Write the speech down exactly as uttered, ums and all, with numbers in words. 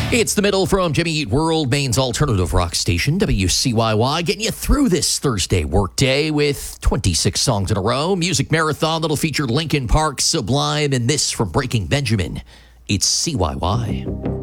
It's the middle from Jimmy Eat World, Maine's alternative rock station, W C Y Y, getting you through this Thursday workday with twenty-six songs in a row. Music marathon that'll feature Linkin Park, Sublime, and this from Breaking Benjamin. It's C Y Y.